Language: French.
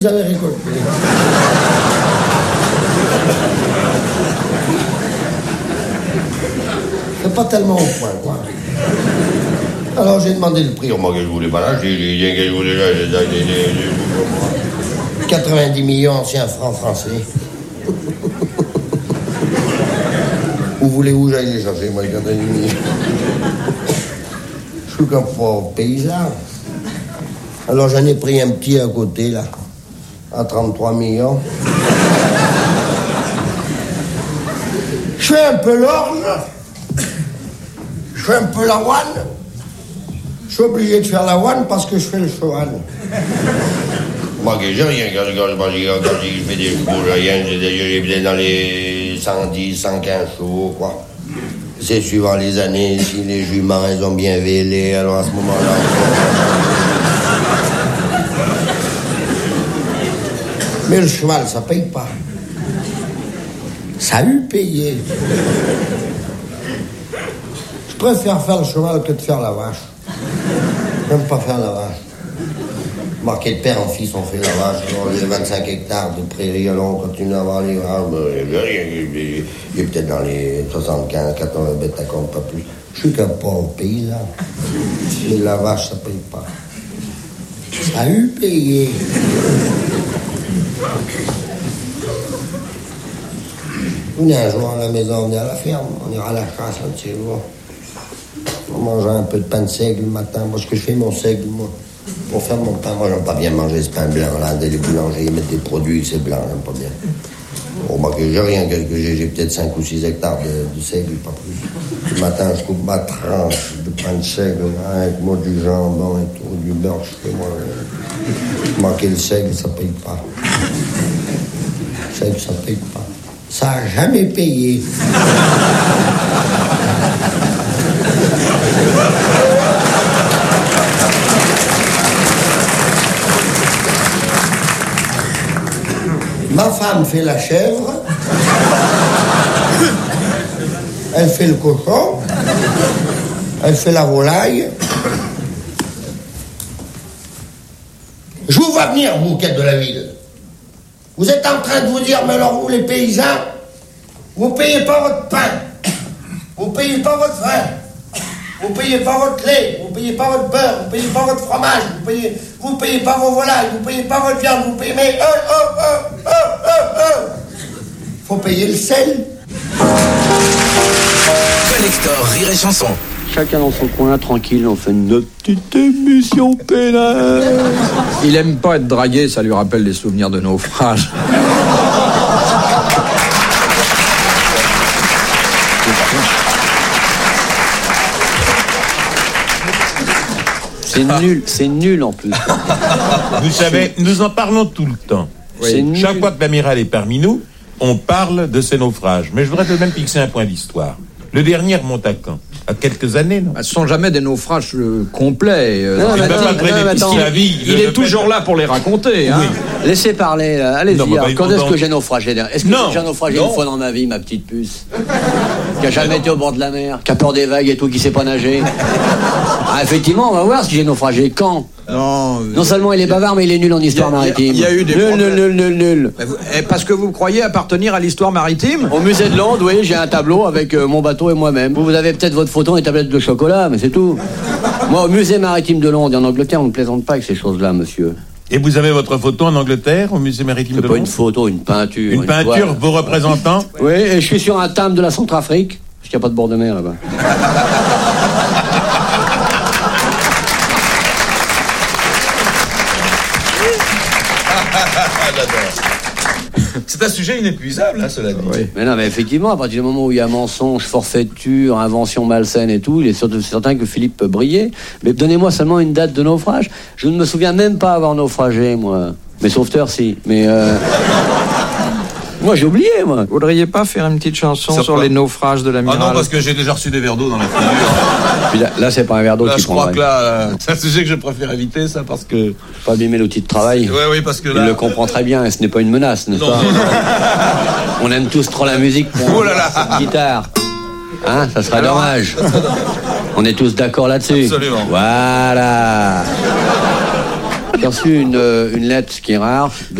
Vous avez récolté. C'est pas tellement au point, quoi. Alors j'ai demandé le prix. Moi, que je voulais pas là, j'ai dit que je voulais là. 90 millions anciens francs français. Où voulez-vous que j'aille les chercher, moi, les 90 millions? Je suis comme pauvre paysan. Alors j'en ai pris un petit à côté, là, à 33 millions. Je fais un peu l'orge, je fais un peu la ouane. Je suis obligé de faire la ouane parce que je fais le cheval. Moi, j'ai rien, quand je fais des chevaux, j'ai rien, j'ai dans les 110, 115 chevaux, quoi. C'est suivant les années, si les juments, elles ont bien vélé, alors à ce moment-là... Mais le cheval, ça paye pas. Ça a eu payé. Je préfère faire le cheval que de faire la vache. J'aime pas faire la vache. Marqué de père en fils, on fait la vache. Alors, les 25 hectares de prairies, alors on continue à avoir les vaches. Il est peut-être dans les 75, 80 bêtes à compte, pas plus. Je suis qu'un pauvre paysan. Mais la vache, ça paye pas. Ça a eu payé. Venez un jour à la maison, venez à la ferme, on ira à la chasse un de ces jours. On mangera un peu de pain de seigle le matin, parce que je fais mon seigle, moi, pour faire mon pain. Moi, j'aime pas bien manger ce pain blanc, là, les boulangers, ils mettent des produits, c'est blanc, j'aime pas bien. Bon, moi, que j'ai rien, j'ai peut-être 5 ou 6 hectares de seigle, pas plus. Le matin, je coupe ma tranche de pain de seigle, là, avec moi du jambon et tout, du beurre, je fais moi. Manquer le seigle, ça paye pas. Le seigle, ça paye pas. Ça a jamais payé. Ma femme fait la chèvre. Elle fait le cochon. Elle fait la volaille. Je vous vois venir, vous, quête de la ville. Vous êtes en train de vous dire, mais alors vous, les paysans, vous payez pas votre pain, vous payez pas votre vin, vous payez pas votre lait, vous payez pas votre beurre, vous payez pas votre fromage, vous payez pas vos volailles, vous payez pas votre viande, vous payez... Mais faut payer le sel. Collector Rire et Chanson. Chacun dans son coin, tranquille, on fait notre petite émission pénale. Il aime pas être dragué, ça lui rappelle des souvenirs de naufrage. C'est nul en plus. Vous savez, nous en parlons tout le temps. Oui. Chaque fois que l'amiral est parmi nous, on parle de ces naufrages. Mais je voudrais tout de même fixer un point d'histoire. Le dernier remonte à quand? À quelques années, non? Ce sont jamais des naufrages complets. Il est toujours là pour les raconter. Hein. Oui. Laissez parler, là. Allez-y. Quand est-ce que j'ai naufragé? Est-ce que j'ai naufragé une fois dans ma vie, ma petite puce? Qui a jamais été au bord de la mer, qui a peur des vagues et tout, qui sait pas nager. Ah, effectivement, on va voir si j'ai naufragé. Quand? Non seulement il est bavard, mais il est nul en histoire maritime. Il y a eu des nul. Parce que vous croyez appartenir à l'histoire maritime? Au musée de Londres, oui, j'ai un tableau avec mon bateau et moi-même. Vous avez peut-être votre photo et une tablette de chocolat, mais c'est tout. Moi, au musée maritime de Londres et en Angleterre, on ne plaisante pas avec ces choses-là, monsieur. Et vous avez votre photo en Angleterre, au musée maritime de Londres? C'est pas une photo, une peinture. Une peinture, toile. Vos représentants? Oui, et je suis sur un timbre de la Centrafrique, parce qu'il n'y a pas de bord de mer là-bas. C'est un sujet inépuisable, hein, cela dit. Oui. Mais non, mais effectivement, à partir du moment où il y a mensonge, forfaiture, invention malsaine et tout, il est certain que Philippe peut briller. Mais donnez-moi seulement une date de naufrage. Je ne me souviens même pas avoir naufragé, moi. Mes sauveteurs, si. Mais moi, j'ai oublié, moi. Vous voudriez pas faire une petite chanson sur les naufrages de l'amiral? Ah non, parce que j'ai déjà reçu des verres d'eau dans la figure. Puis là, c'est pas un verre d'eau qui prend. Je crois que là, c'est un sujet que je préfère éviter, ça, parce que... Pas abîmer l'outil de travail. Oui, parce que là... Il le comprend très bien, et ce n'est pas une menace, n'est-ce pas? On aime tous trop la musique pour cette guitare. Hein, ça serait dommage. On est tous d'accord là-dessus. Absolument. Voilà. J'ai reçu une lettre, ce qui est rare,